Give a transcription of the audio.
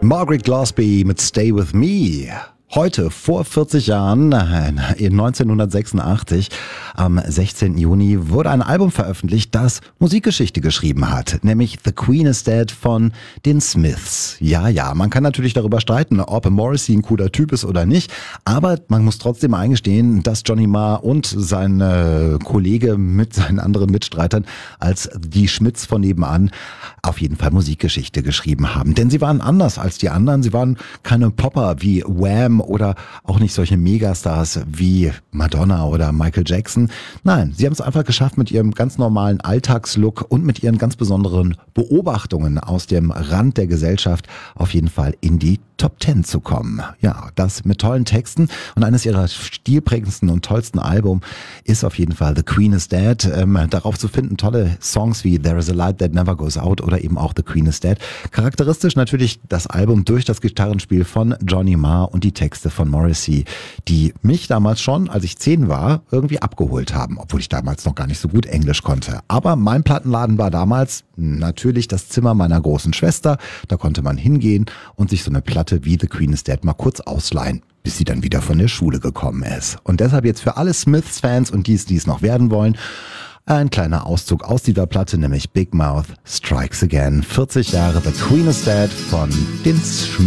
Margaret Gillespie mit Stay With Me. Heute, vor 40 Jahren, in 1986, am 16. Juni, wurde ein Album veröffentlicht, das Musikgeschichte geschrieben hat, nämlich The Queen is Dead von den Smiths. Ja, man kann natürlich darüber streiten, ob Morrissey ein cooler Typ ist oder nicht, aber man muss trotzdem eingestehen, dass Johnny Marr und sein Kollege mit seinen anderen Mitstreitern als die Schmidts von nebenan auf jeden Fall Musikgeschichte geschrieben haben. Denn sie waren anders als die anderen, sie waren keine Popper wie Wham! Oder auch nicht solche Megastars wie Madonna oder Michael Jackson. Nein, sie haben es einfach geschafft, mit ihrem ganz normalen Alltagslook und mit ihren ganz besonderen Beobachtungen aus dem Rand der Gesellschaft auf jeden Fall in die Top 10 zu kommen. Ja, das mit tollen Texten und eines ihrer stilprägendsten und tollsten Album ist auf jeden Fall The Queen is Dead. Darauf zu finden tolle Songs wie There is a Light That Never Goes Out oder eben auch The Queen is Dead. Charakteristisch natürlich das Album durch das Gitarrenspiel von Johnny Marr und die Texte von Morrissey, die mich damals schon, als ich 10 war, irgendwie abgeholt haben, obwohl ich damals noch gar nicht so gut Englisch konnte. Aber mein Plattenladen war damals natürlich das Zimmer meiner großen Schwester. Da konnte man hingehen und sich so eine Platte wie The Queen is Dead mal kurz ausleihen, bis sie dann wieder von der Schule gekommen ist. Und deshalb jetzt für alle Smiths-Fans und die es noch werden wollen, ein kleiner Auszug aus dieser Platte, nämlich Big Mouth Strikes Again. 40 Jahre The Queen is Dead von den Smiths.